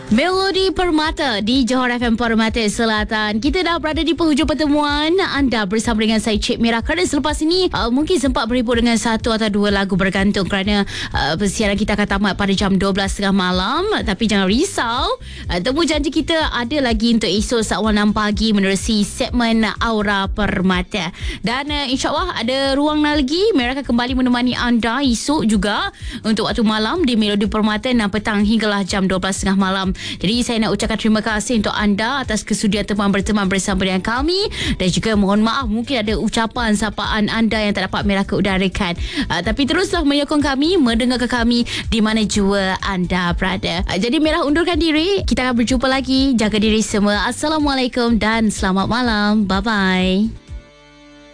Melodi Permata di Johor FM Permata Selatan. Kita dah berada di penghujung pertemuan anda bersama dengan saya Cik Mira. Kerana selepas ini mungkin sempat berhibur dengan satu atau dua lagu bergantung kerana persiaran kita akan tamat pada jam 12.30 malam. Tapi jangan risau, temu janji kita ada lagi untuk esok awal 6 pagi menerusi segmen Aura Permata. Dan insyaAllah ada ruang lagi. Mira akan kembali menemani anda esok juga untuk waktu malam di Melodi Permata 6 petang hinggalah jam 12.30 malam. Jadi saya nak ucapkan terima kasih untuk anda atas kesudian berteman bersama dengan kami, dan juga mohon maaf mungkin ada ucapan sapaan anda yang tak dapat Mira keudarakan. Tapi teruslah menyokong kami, mendengarkan kami di mana jua anda berada. Jadi Mira undurkan diri. Kita akan berjumpa lagi. Jaga diri semua. Assalamualaikum dan selamat malam. Bye bye.